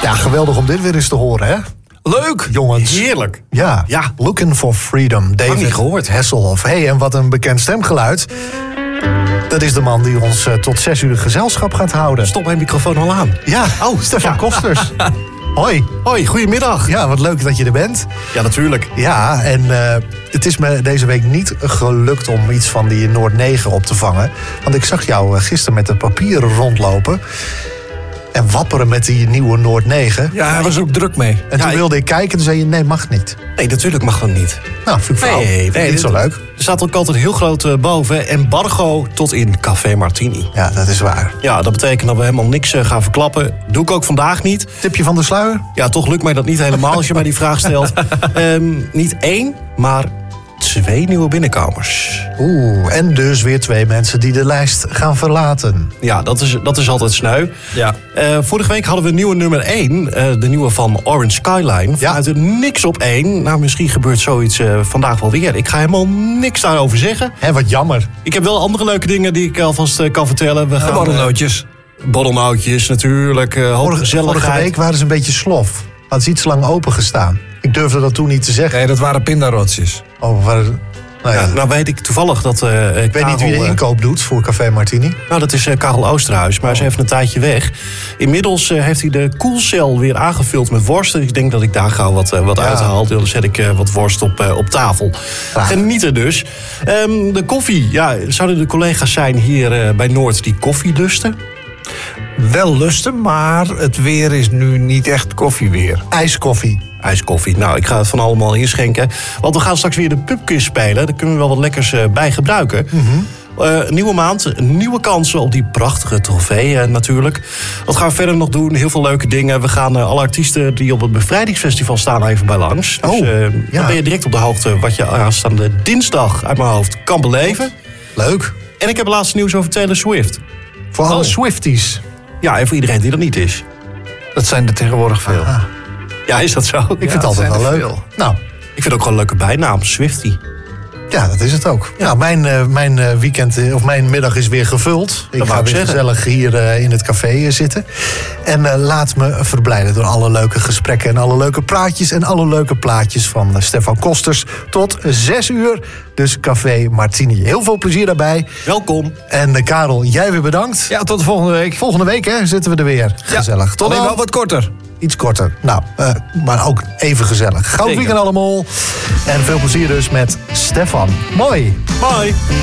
Ja, geweldig om dit weer eens te horen, hè? Leuk! Jongens. Heerlijk. Ja, Looking for Freedom. David niet gehoord. Hasselhoff. Hey, en wat een bekend stemgeluid. Dat is de man die ons tot 6 uur gezelschap gaat houden. Stop mijn microfoon al aan. Ja, Stefan Kosters. Hoi. Hoi, goedemiddag. Ja, wat leuk dat je er bent. Ja, natuurlijk. Ja, en het is me deze week niet gelukt om iets van die Noord 9 op te vangen. Want ik zag jou gisteren met de papieren rondlopen. En wapperen met die nieuwe Noord 9. Ja, hij was ook druk mee. En toen wilde ik kijken en toen zei je, nee, mag niet. Nee, natuurlijk mag dat niet. Nou, vind ik Nee, niet zo leuk. Er staat ook altijd heel groot boven. Embargo tot in Café Martini. Ja, dat is waar. Ja, dat betekent dat we helemaal niks gaan verklappen. Doe ik ook vandaag niet. Tipje van de sluier? Ja, toch lukt mij dat niet helemaal als je mij die vraag stelt. Niet 1, maar 2 nieuwe binnenkomers. En dus weer 2 mensen die de lijst gaan verlaten. Ja, dat is altijd sneu. Ja. Vorige week hadden we nieuwe nummer 1. De nieuwe van Orange Skyline. Vanuit er niks op 1. Nou, misschien gebeurt zoiets vandaag wel weer. Ik ga helemaal niks daarover zeggen. Hé, wat jammer. Ik heb wel andere leuke dingen die ik alvast kan vertellen. We gaan Borrelnootjes. Borrelnootjes natuurlijk. Hoop gezelligheid. Vorige week waren ze een beetje slof. Had ze iets lang open gestaan. Ik durfde dat toen niet te zeggen. Nee, dat waren pindarotjes. Nou weet ik toevallig dat ik weet niet wie de inkoop doet voor Café Martini. Nou, dat is Karel Oosterhuis, maar ze heeft een tijdje weg. Inmiddels heeft hij de koelcel weer aangevuld met worst. Dus ik denk dat ik daar gauw wat uithaal. Dan zet ik wat worst op tafel. Genieten dus. De koffie. Ja, zouden de collega's zijn hier bij Noord die koffie lusten? Wel lusten, maar het weer is nu niet echt koffieweer. IJskoffie. Nou, ik ga het van allemaal inschenken. Want we gaan straks weer de pubquiz spelen. Daar kunnen we wel wat lekkers bij gebruiken. Nieuwe maand, nieuwe kansen op die prachtige trofee natuurlijk. Wat gaan we verder nog doen? Heel veel leuke dingen. We gaan alle artiesten die op het Bevrijdingsfestival staan even bij langs. Dus dan ben je direct op de hoogte wat je aanstaande dinsdag uit mijn hoofd kan beleven. Leuk. En ik heb het laatste nieuws over Taylor Swift. Voor alle Swifties. Ja, en voor iedereen die dat niet is. Dat zijn er tegenwoordig veel. Ja, is dat zo? Ik vind het altijd wel leuk. Nou, ik vind het ook gewoon een leuke bijnaam, Swiftie. Ja, dat is het ook. Ja. Nou, mijn weekend of mijn middag is weer gevuld. Ik ga weer gezellig hier in het café zitten. En laat me verblijden door alle leuke gesprekken en alle leuke praatjes en alle leuke plaatjes van Stefan Kosters. Tot 6 uur, dus Café Martini. Heel veel plezier daarbij. Welkom. En Karel, jij weer bedankt. Ja, tot de volgende week. Volgende week zitten we er weer. Gezellig. Tot alleen dan. wel wat korter. Iets korter. Nou, maar ook even gezellig. Goud weekend allemaal. En veel plezier dus met Stefan. Mooi. Bye.